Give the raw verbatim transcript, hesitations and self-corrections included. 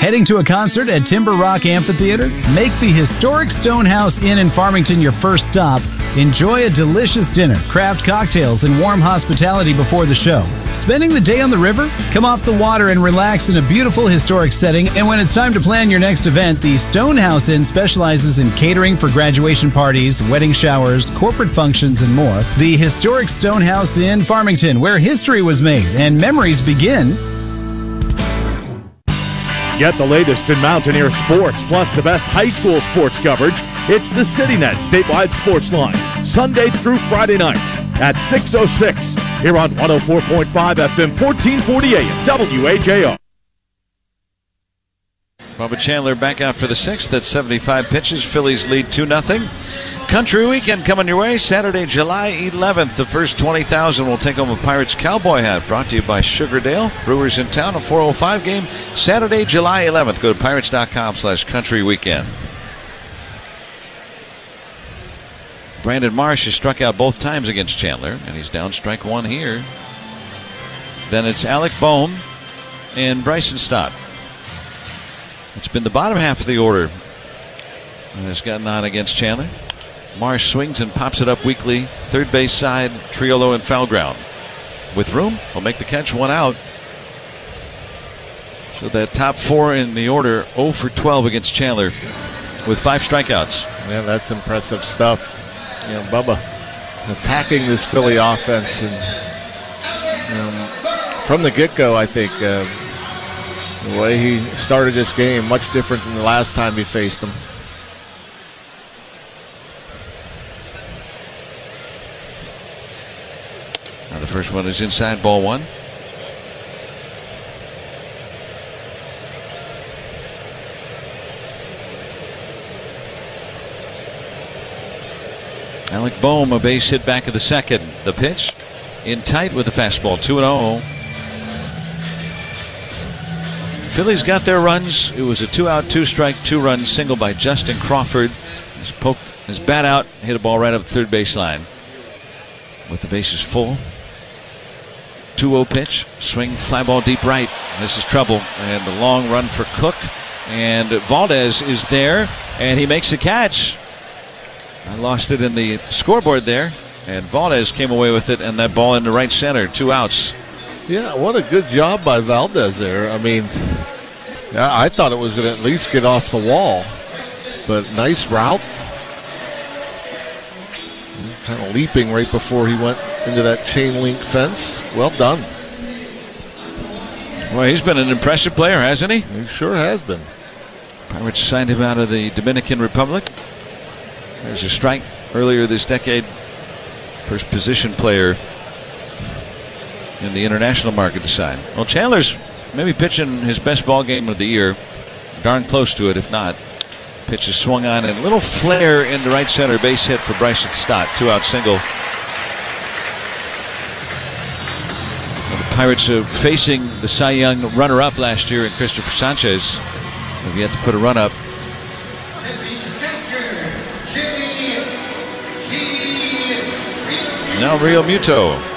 Heading to a concert at Timber Rock Amphitheater? Make the historic Stonehouse Inn in Farmington your first stop. Enjoy a delicious dinner, craft cocktails, and warm hospitality before the show. Spending the day on the river? Come off the water and relax in a beautiful historic setting. And when it's time to plan your next event, the Stonehouse Inn specializes in catering for graduation parties, wedding showers, corporate functions, and more. The historic Stonehouse Inn Farmington, where history was made and memories begin. Get the latest in Mountaineer sports, plus the best high school sports coverage. It's the CityNet Statewide Sports Line, Sunday through Friday nights at six oh six, here on one oh four point five F M, fourteen forty A M, W A J O. Bubba Chandler back out for the sixth. That's seventy-five pitches. Phillies lead two nothing. Country Weekend coming your way Saturday, July eleventh. The first twenty thousand will take home a Pirates cowboy hat, brought to you by Sugardale. Brewers in town, a four oh five game Saturday, July eleventh. Go to pirates.com slash country weekend. Brandon Marsh has struck out both times against Chandler, and he's down strike one here. Then it's Alec Bohm and Bryson Stott. It's been the bottom half of the order, and it's gotten on against Chandler. Marsh swings and pops it up weakly. Third base side, Triolo and foul ground. With room, he'll make the catch, one out. So that top four in the order, oh for twelve against Chandler with five strikeouts. Yeah, that's impressive stuff. You know, Bubba attacking this Philly offense, and um, from the get-go, I think uh, the way he started this game, much different than the last time he faced them. Now the first one is inside, ball one. Alec Bohm, a base hit back of the second. The pitch in tight with the fastball, two and oh. Phillies got their runs. It was a two-out, two-strike, two-run single by Justin Crawford. He's poked his bat out, hit a ball right up the third base line. With the bases full. two oh pitch, swing, fly ball deep right. This is trouble, and the long run for Cook. And Valdez is there, and he makes the catch. I lost it in the scoreboard there, and Valdez came away with it, and that ball into right center, two outs. Yeah, what a good job by Valdez there. I mean, I thought it was going to at least get off the wall, but nice route. Kind of leaping right before he went into that chain link fence. Well done. Well, he's been an impressive player, hasn't he? He sure has been. Pirates signed him out of the Dominican Republic. There's a strike earlier this decade. First position player in the international market to sign. Well, Chandler's maybe pitching his best ball game of the year. Darn close to it, if not. Pitch is swung on, and a little flare into right center, base hit for Bryson Stott. Two out single. Well, the Pirates are facing the Cy Young runner-up last year in Christopher Sanchez. Have yet to put a run up. Now Real Muto.